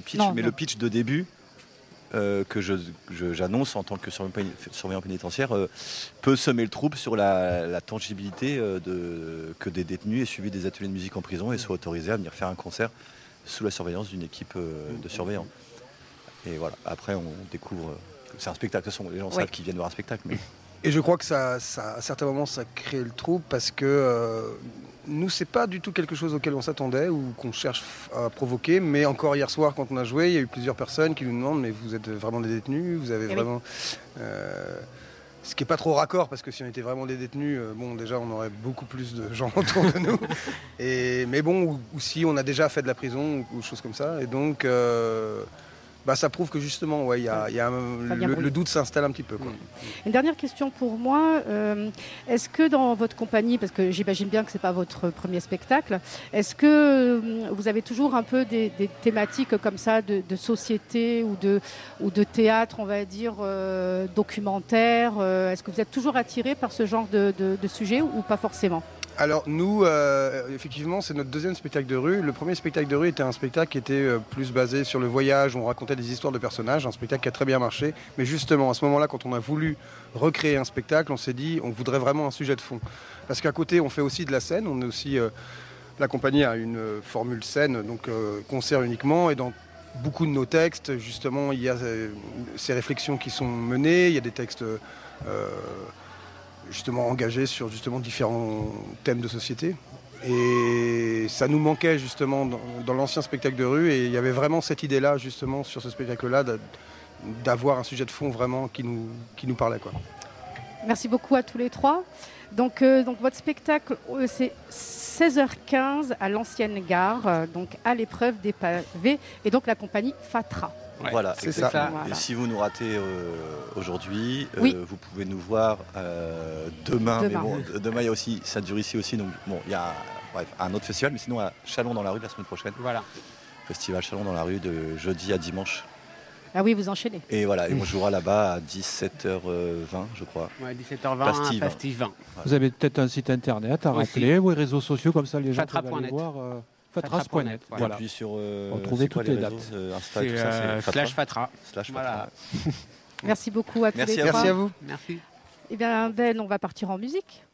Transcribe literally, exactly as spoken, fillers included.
pitch, Non, mais non. le pitch de début euh, que je, je- j'annonce en tant que surveillant péni- surveillant pénitentiaire euh, peut semer le trouble sur la, la tangibilité euh, de, que des détenus aient suivi des ateliers de musique en prison et soient autorisés à venir faire un concert sous la surveillance d'une équipe euh, de surveillants. Et voilà, après on découvre, euh, c'est un spectacle, de toute façon, les gens Oui. savent qu'ils viennent voir un spectacle, mais Et je crois que ça, ça, à certains moments, ça crée le trouble parce que euh, nous, c'est pas du tout quelque chose auquel on s'attendait ou qu'on cherche à provoquer. Mais encore hier soir, quand on a joué, il y a eu plusieurs personnes qui nous demandent mais vous êtes vraiment des détenus, vous avez Eh oui. vraiment. Euh, ce qui n'est pas trop raccord parce que si on était vraiment des détenus, euh, bon, déjà, on aurait beaucoup plus de gens autour de nous. Et, mais bon, ou, ou si on a déjà fait de la prison ou, ou choses comme ça. Et donc. Euh, Bah, ça prouve que justement, ouais, y a, y a un- Ça vient le, brouiller. le doute s'installe un petit peu. Quoi. Une dernière question pour moi. euh, est-ce que dans votre compagnie, parce que j'imagine bien que ce n'est pas votre premier spectacle, est-ce que euh, vous avez toujours un peu des, des thématiques comme ça de, de société ou de, ou de théâtre, on va dire, euh, documentaire euh, Est-ce que vous êtes toujours attiré par ce genre de, de, de sujet ou pas forcément? Alors nous, euh, effectivement, c'est notre deuxième spectacle de rue. Le premier spectacle de rue était un spectacle qui était euh, plus basé sur le voyage, on racontait des histoires de personnages, un spectacle qui a très bien marché. Mais justement, à ce moment-là, quand on a voulu recréer un spectacle, on s'est dit on voudrait vraiment un sujet de fond. Parce qu'à côté, on fait aussi de la scène, on est aussi... euh, la compagnie a une euh, formule scène, donc euh, concert uniquement, et dans beaucoup de nos textes, justement, il y a euh, ces réflexions qui sont menées, il y a des textes... euh, justement engagés sur justement différents thèmes de société. Et ça nous manquait justement dans, dans l'ancien spectacle de rue et il y avait vraiment cette idée-là justement sur ce spectacle-là de- d'avoir un sujet de fond vraiment qui nous, qui nous parlait. Quoi. Merci beaucoup à tous les trois. Donc, euh, donc votre spectacle, euh, c'est seize heures quinze à l'ancienne gare, euh, donc à l'épreuve des pavés, et donc la compagnie Fatra. Ouais, voilà, c'est exactement. ça. Voilà. Et si vous nous ratez euh, aujourd'hui, euh, Oui. vous pouvez nous voir euh, demain. Demain. Mais bon, euh, demain il y a aussi, ça dure ici aussi, donc bon, il y a bref, un autre festival, mais sinon à Chalon dans la rue la semaine prochaine. Voilà. Festival Chalon dans la rue de jeudi à dimanche. Ah oui, vous enchaînez. Et voilà, et on jouera là-bas à dix-sept heures vingt, je crois. Ouais, dix-sept heures vingt, Pastille vingt. Pastille vingt. Vous avez peut-être un site internet à Aussi. rappeler, ou les réseaux sociaux, comme ça les gens Fatra peuvent point aller net. voir. euh, Fatra Fatras point point net, net. Et voilà. Voilà. puis sur euh, Retrouvez c'est quoi toutes les réseaux, dates. euh, Insta, C'est tout ça, euh, c'est Fatra. slash Fatra. Slash Voilà. Fatra. Merci beaucoup à tous Merci les à trois. Merci à vous. Merci. Eh bien, Ben, on va partir en musique.